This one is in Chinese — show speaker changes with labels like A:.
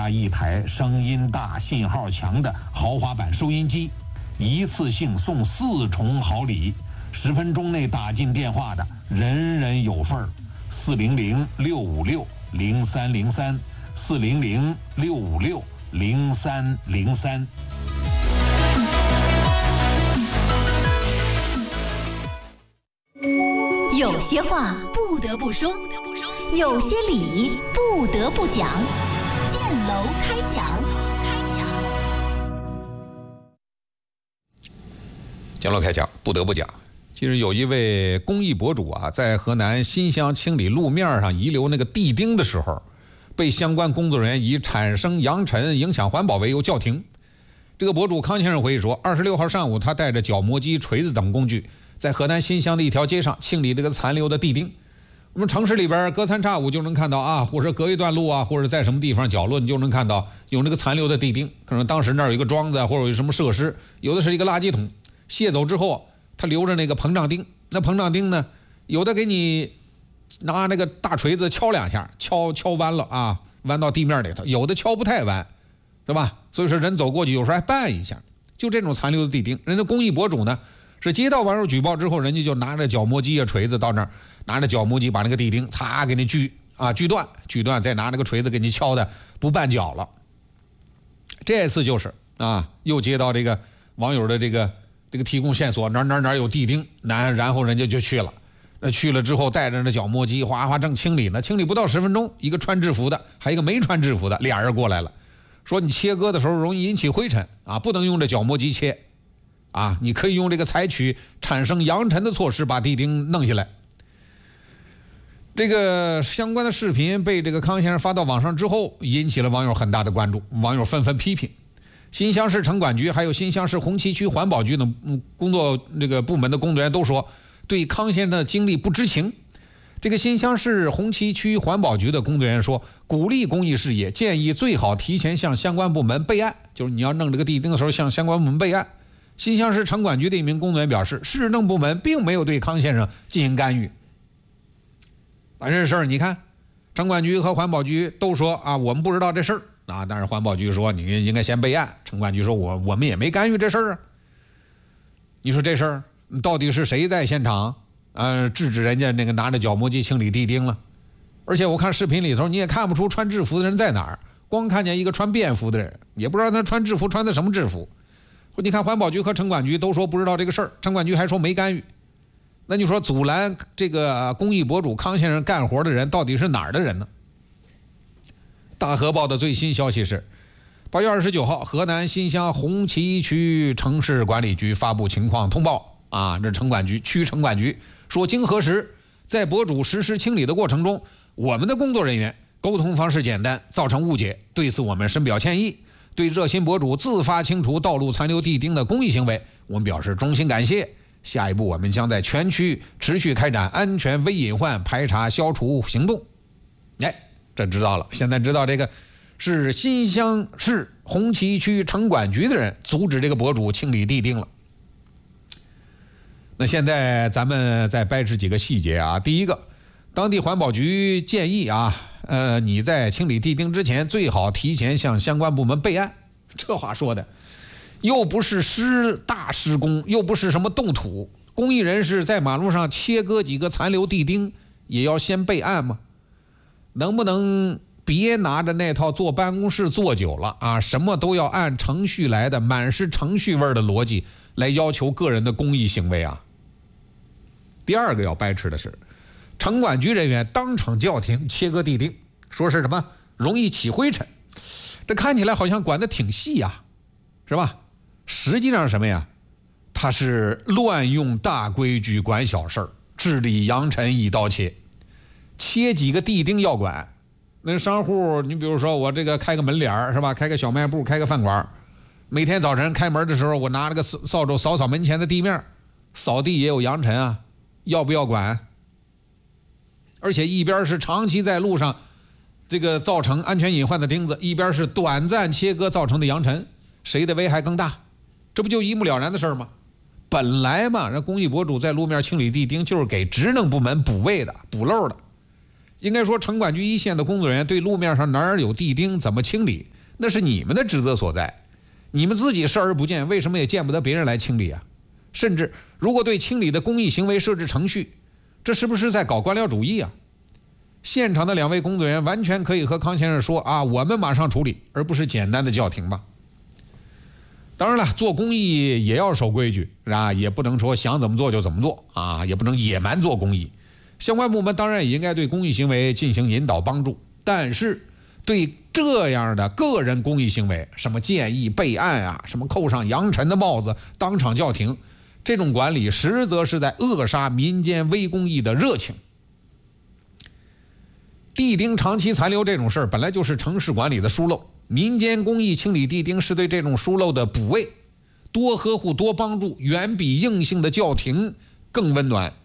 A: 加一台声音大、信号强的豪华版收音机，一次性送4重好礼，10分钟内打进电话的人人有份儿。400-656-0303，400-656-0303。
B: 有些话不得不说，有些理不得不讲。建楼开讲，
C: 建楼开讲不得不讲。其实有一位公益博主啊，在河南新乡清理路面上遗留那个地钉的时候，被相关工作人员以产生扬尘、影响环保为由叫停。这个博主康先生回忆说，26号上午，他带着角磨机、锤子等工具，在河南新乡的一条街上清理这个残留的地钉。我们城市里边隔三差五就能看到啊，或者隔一段路啊，或者在什么地方角落，你就能看到有那个残留的地钉。可能当时那儿有一个桩子，或者有什么设施，有的是一个垃圾桶，卸走之后，他留着那个膨胀钉。那膨胀钉呢，有的给你拿那个大锤子敲2下，敲弯了啊，弯到地面里头；有的敲不太弯，对吧？所以说人走过去有时候还绊一下。就这种残留的地钉，人家公益博主呢，是接到网友举报之后，人家就拿着角磨机啊、锤子到那儿，拿着角磨机把那个地钉擦给你锯断，再拿那个锤子给你敲的不绊脚了。这次就是啊，又接到这个网友的这个提供线索，哪有地钉，然后人家就去了。那去了之后，带着那角磨机哗正清理呢，清理不到10分钟，一个穿制服的，还有一个没穿制服的，俩人过来了，说你切割的时候容易引起灰尘啊，不能用这角磨机切啊，你可以用这个采取产生扬尘的措施把地钉弄下来。这个相关的视频被这个康先生发到网上之后，引起了网友很大的关注，网友纷纷批评。新乡市城管局还有新乡市红旗区环保局等工作这个部门的工作人员都说，对康先生的经历不知情。这个新乡市红旗区环保局的工作人员说，鼓励公益事业，建议最好提前向相关部门备案，就是你要弄这个地钉的时候向相关部门备案。新乡市城管局的一名工作人员表示，市政部门并没有对康先生进行干预。把这事儿你看，城管局和环保局都说啊，我们不知道这事儿啊，但是环保局说你应该先备案，城管局说我们也没干预这事儿啊。你说这事儿到底是谁在现场制止人家那个拿着角磨机清理地钉了？而且我看视频里头你也看不出穿制服的人在哪儿，光看见一个穿便服的人，也不知道他穿制服穿的什么制服。你看环保局和城管局都说不知道这个事儿，城管局还说没干预。那你说阻拦这个公益博主康先生干活的人到底是哪儿的人呢？大河报的最新消息是，8月29号，河南新乡红旗区城市管理局发布情况通报啊，这城管局区城管局说，经核实，在博主实施清理的过程中，我们的工作人员沟通方式简单，造成误解，对此我们深表歉意。对热心博主自发清除道路残留地钉的公益行为，我们表示衷心感谢。下一步我们将在全区持续开展安全微隐患排查消除行动。这知道了，现在知道这个是新乡市红旗区城管局的人阻止这个博主清理地钉了。那现在咱们再掰扯几个细节啊。第一个，当地环保局建议啊，你在清理地钉之前最好提前向相关部门备案。这话说的又不是大施工，又不是什么动土，公益人士在马路上切割几个残留地钉也要先备案吗？能不能别拿着那套坐办公室坐久了啊，什么都要按程序来的，满是程序味的逻辑来要求个人的公益行为啊。第二个要掰扯的是，城管局人员当场叫停切割地钉，说是什么容易起灰尘，这看起来好像管得挺细啊，是吧？实际上什么呀？他是乱用大规矩管小事儿，治理扬尘一刀切。切几个地钉要管，那商户你比如说我这个开个门脸是吧，开个小卖部，开个饭馆，每天早晨开门的时候我拿了个扫帚扫门前的地面，扫地也有扬尘啊，要不要管？而且一边是长期在路上这个造成安全隐患的钉子，一边是短暂切割造成的扬尘，谁的危害更大？这不就一目了然的事吗？本来嘛，让公益博主在路面清理地钉就是给职能部门补位的、补漏的， 应该说城管局一线的工作人员对路面上哪儿有地钉怎么清理，那是你们的职责所在。你们自己视而不见，为什么也见不得别人来清理啊？甚至如果对清理的公益行为设置程序，这是不是在搞官僚主义啊？现场的2位工作人员完全可以和康先生说啊，我们马上处理，而不是简单的叫停吧。当然了，做公益也要守规矩啊，也不能说想怎么做就怎么做啊，也不能野蛮做公益。相关部门当然也应该对公益行为进行引导帮助，但是对这样的个人公益行为，什么建议备案啊，什么扣上扬尘的帽子，当场叫停，这种管理实则是在扼杀民间微公益的热情。地钉长期残留这种事儿，本来就是城市管理的疏漏，民间公益清理地钉是对这种疏漏的补位，多呵护多帮助，远比硬性的叫停更温暖